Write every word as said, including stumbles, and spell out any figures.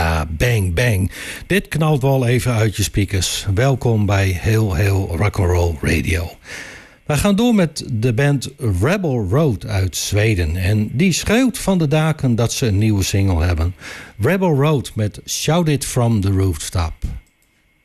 Ja, bang bang. Dit knalt wel even uit je speakers. Welkom bij Heel Heel Rock'n'Roll Radio. We gaan door met de band Rebel Road uit Zweden. En die schreeuwt van de daken dat ze een nieuwe single hebben. Rebel Road met Shout It From The Rooftop.